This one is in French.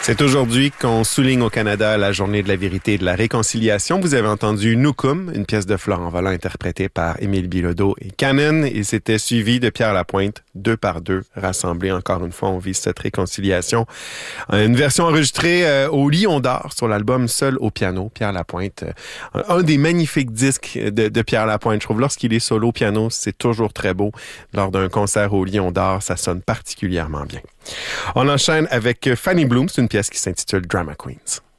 C'est aujourd'hui qu'on souligne au Canada la journée de la vérité et de la réconciliation. Vous avez entendu Nukum, une pièce de Florent Volant interprétée par Émile Bilodeau et Canon. Et c'était suivi de Pierre Lapointe, 2 par 2, rassemblés. Encore une fois, on vise cette réconciliation. Une version enregistrée au Lion d'Or sur l'album Seul au piano, Pierre Lapointe. Un des magnifiques disques de Pierre Lapointe. Je trouve lorsqu'il est solo au piano, c'est toujours très beau. Lors d'un concert au Lion d'Or, ça sonne particulièrement bien. On enchaîne avec Fanny Bloom, c'est une pièce qui s'intitule Drama Queens.